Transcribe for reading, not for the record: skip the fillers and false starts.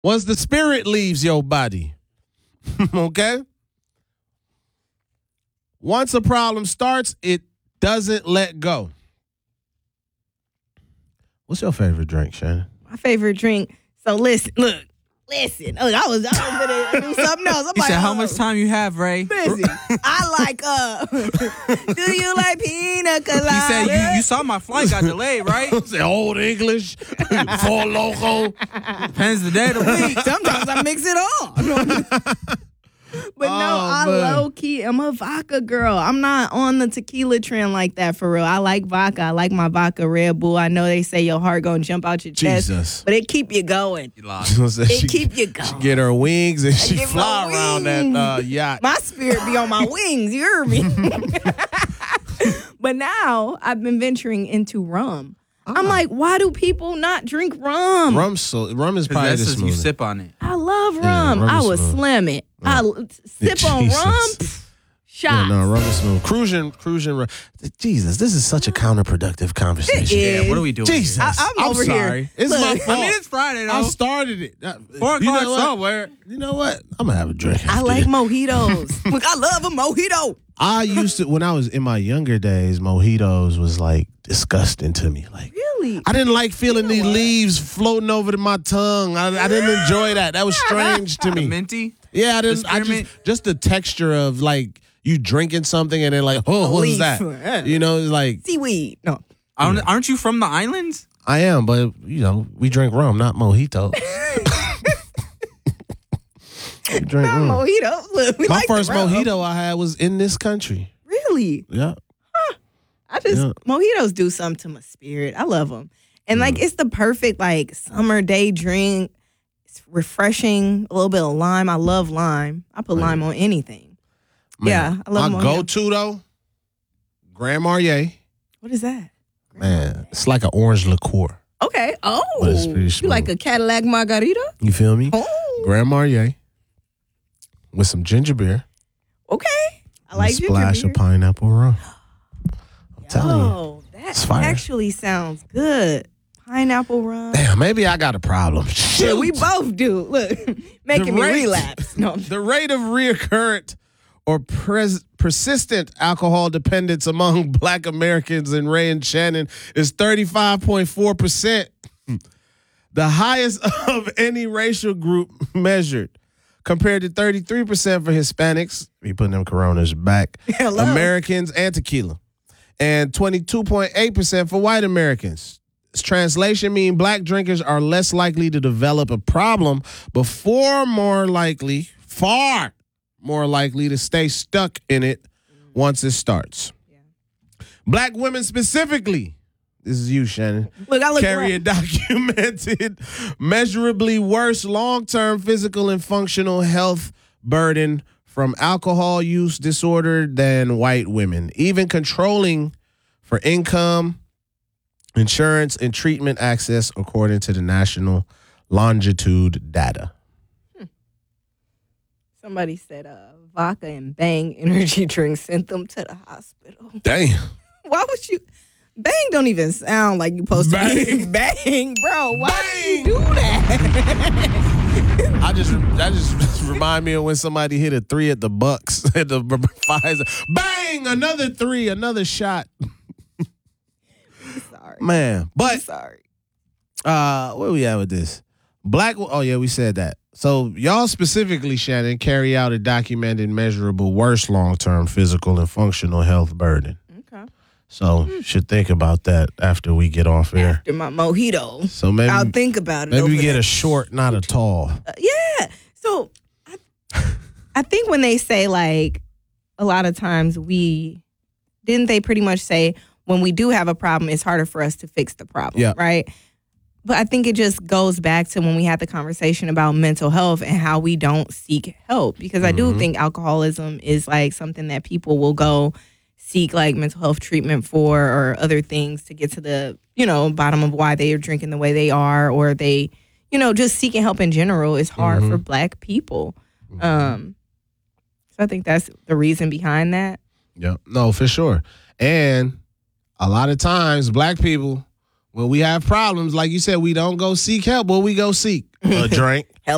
Once the spirit leaves your body, okay? Once a problem starts, it doesn't let go. What's your favorite drink, Shannon? My favorite drink. So listen. Oh, I was gonna do something else. I'm He said, how much time you have, Ray? Listen, I like, do you like pina colada? He said, you saw my flight got delayed, right? Say old English, Four Loko. Depends the day of the week. Sometimes I mix it all. But no, I low-key am a vodka girl. I'm not on the tequila trend like that for real. I like vodka. I like my vodka Red Bull. I know they say your heart gonna jump out your chest. Jesus. But it keep you going. It keep you going. She get her wings and she get fly my around wings. that yacht. My spirit be on my wings. You heard me? But now I've been venturing into rum. I'm like, why do people not drink rum? Rum is probably the That's just you smoothest. sip on it. I love rum. rum I is would smooth. slam it. I sip on Jesus. rum. Yeah, Shots. no, rum is smooth. Cruising rum. Jesus, this is such a counterproductive conversation. It Yeah, what are we doing Jesus. here? I'm over sorry. here. It's Look, my I fault. I mean, it's Friday, though. I started it. 4 o'clock You know what? somewhere. You know what? I'm going to have a drink. I after like this. mojitos. Look, I love a mojito. I used to, when I was in my younger days, mojitos was like disgusting to me. Like, Really? I didn't like feeling these leaves floating over to my tongue. I didn't enjoy that. That was strange to The me. minty. Yeah, I didn't. spearmint? Just the texture of like you drinking something and then like, oh, what is leaf. that? You know, it's like Seaweed. No. Aren't you from the islands? I am, but you know, we drink rum, not mojitos. We drink rum. Mojito. Look, we My like the first rum. mojito I had was in this country. Really? Yeah. Mojitos do something to my spirit. I love them. And like, it's the perfect like summer day drink. It's refreshing. A little bit of lime. I love lime. I put lime on anything. Yeah, I love my mojito. go-to though, Grand Marnier. What is that? Man, it's like an orange liqueur. Okay. Oh, But it's pretty you smooth. like a Cadillac margarita? You feel me? Oh, Grand Marnier with some ginger beer. okay. I and like a splash ginger of pineapple rum. I'm telling you. Oh, that It's fire. actually sounds good. Pineapple rum. Damn, maybe I got a problem. Yeah, we Shoot. both do. Look, making me rate- relapse. No, The rate of recurrent or persistent alcohol dependence among Black Americans in Ray and Shannon is 35.4%. The highest of any racial group measured, compared to 33% for Hispanics. We putting them Coronas back. Hello. Americans and tequila. And 22.8% for white Americans. Its translation mean Black drinkers are less likely to develop a problem, but far more likely to stay stuck in it once it starts. Black women specifically, this is you, Shannon, look, I look carry a right. documented, measurably worse long-term physical and functional health burden from alcohol use disorder than white women. Even controlling for income, insurance, and treatment access, according to the National Longitude data. Somebody said vodka and Bang energy drink sent them to the hospital. Damn. Why would you? Bang don't even sound like you supposed to be. Bang, bro. Why would you do that? That just remind me of when somebody hit a 3 at the Bucks at the Pfizer. Bang! Another 3, another shot. Sorry. Man. I'm But sorry. where we at with this? Oh yeah, we said that. So y'all specifically, Shannon, carry out a documented, measurable, worse long-term physical and functional health burden. Okay. So should think about that after we get off air. After my mojito, So maybe I'll think about it. maybe we over get there. a short, not a tall. Yeah. So I think when they say like a lot of times didn't they pretty much say when we do have a problem, it's harder for us to fix the problem, Yeah. right? But I think it just goes back to when we had the conversation about mental health and how we don't seek help. Because I do think alcoholism is like something that people will go seek like mental health treatment for or other things to get to the, bottom of why they are drinking the way they are, or they, just seeking help in general is hard for Black people. So I think that's the reason behind that. Yeah, no, for sure. And a lot of times, Black people, when we have problems, like you said, we don't go seek help. Well, we go seek a drink.